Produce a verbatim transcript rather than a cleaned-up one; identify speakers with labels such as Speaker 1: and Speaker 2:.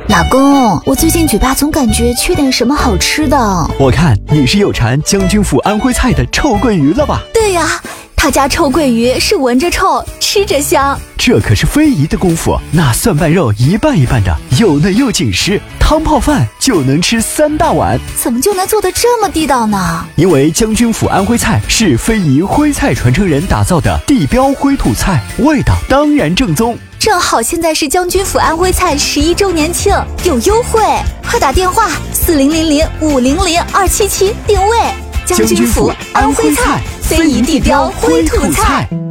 Speaker 1: 老公，我最近嘴巴总感觉缺点什么好吃的。
Speaker 2: 我看你是有馋将军府安徽菜的臭鳜鱼了吧？
Speaker 1: 对呀，他家臭鳜鱼是闻着臭，吃着香。
Speaker 2: 这可是非遗的功夫，那蒜瓣肉一半一半的，又嫩又紧实，汤泡饭就能吃三大碗。
Speaker 1: 怎么就能做得这么地道呢？
Speaker 2: 因为将军府安徽菜是非遗徽菜传承人打造的地标徽土菜，味道当然正宗。
Speaker 1: 正好现在是将军府安徽菜十一周年庆，有优惠，快打电话四零零零五零零二七七定位。
Speaker 2: 将军府安徽菜，非遗地标徽土菜。